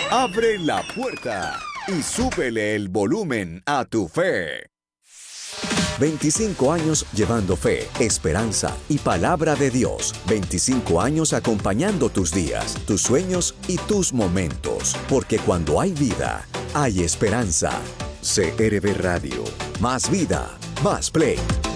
Abre la puerta y súbele el volumen a tu fe. 25 años llevando fe, esperanza y palabra de Dios. 25 años acompañando tus días, tus sueños y tus momentos. Porque cuando hay vida, hay esperanza. CRB Radio. Más vida, más play.